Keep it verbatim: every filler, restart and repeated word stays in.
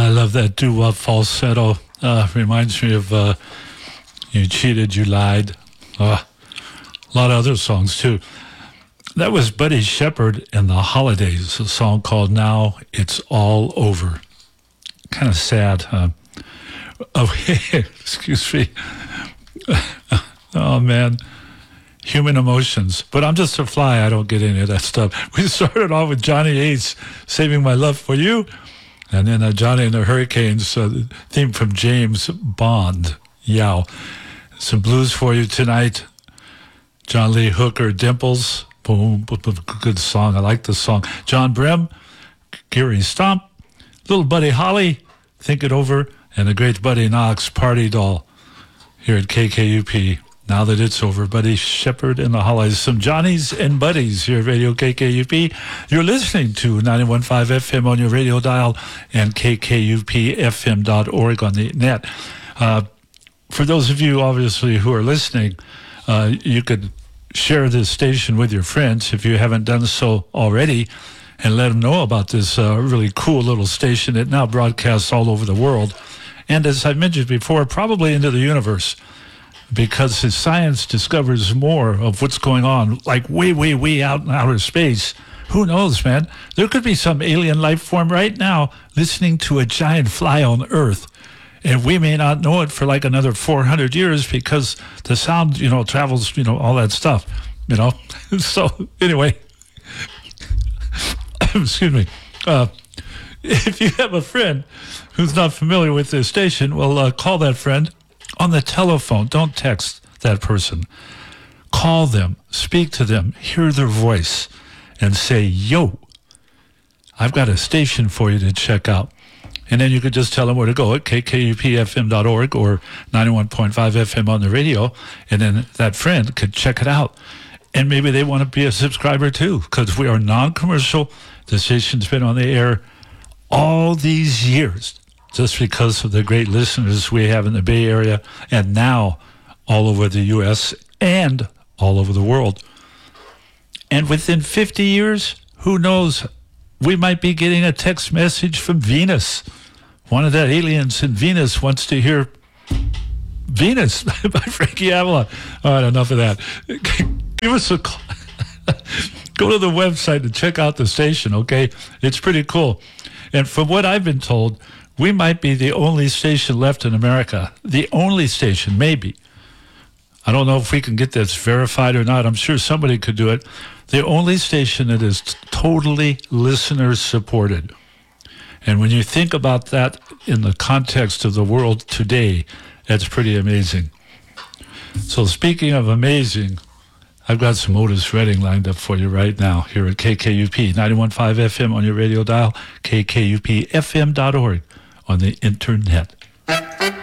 love that doo-wop falsetto. Uh, reminds me of uh, You Cheated, You Lied. Uh, a lot of other songs, too. That was Buddy Shepard and the Holidays, a song called Now It's All Over. Kind of sad, huh? Oh, excuse me. Oh, man. Human emotions. But I'm just a fly. I don't get any of that stuff. We started off with Johnny Ace, Saving My Love for You. And then uh, Johnny and the Hurricanes, uh, theme from James Bond. Yow. Some blues for you tonight. John Lee Hooker, Dimples. Boom, boom, boom. Good song. I like this song. John Brim, Gary Stomp. Little Buddy Holly, Think It Over. And the great Buddy Knox, Party Doll. Here at K K U P. Now that it's over, Buddy Shepard and the Hollies. Some Johnnies and Buddies here at Radio K K U P. You're listening to ninety-one point five F M on your radio dial and K K U P F M dot org on the net. Uh, for those of you, obviously, who are listening, uh, you could share this station with your friends if you haven't done so already, and let them know about this uh, really cool little station that now broadcasts all over the world. And as I mentioned before, probably into the universe, because as science discovers more of what's going on, like way, way, way out in outer space, who knows, man? There could be some alien life form right now listening to a giant fly on Earth, and we may not know it for like another four hundred years because the sound, you know, travels, you know, all that stuff, you know? So, anyway, excuse me. Uh, if you have a friend who's not familiar with this station, well, uh, call that friend on the telephone. Don't text that person. Call them, speak to them, hear their voice, and say, yo, I've got a station for you to check out. And then you could just tell them where to go at K K U P F M dot org or ninety-one point five F M on the radio, and then that friend could check it out. And maybe they want to be a subscriber too, because we are non-commercial. The station's been on the air all these years, just because of the great listeners we have in the Bay Area and now all over the U S and all over the world. And within fifty years, who knows, we might be getting a text message from Venus. One of the aliens in Venus wants to hear Venus by Frankie Avalon. All right, enough of that. Give us a call. Go to the website and check out the station, okay? It's pretty cool. And from what I've been told, we might be the only station left in America. The only station, maybe. I don't know if we can get this verified or not. I'm sure somebody could do it. The only station that is t- totally listener-supported. And when you think about that in the context of the world today, that's pretty amazing. So speaking of amazing, I've got some Otis Redding lined up for you right now here at K K U P, ninety-one point five F M on your radio dial, K K U P F M dot org on the internet.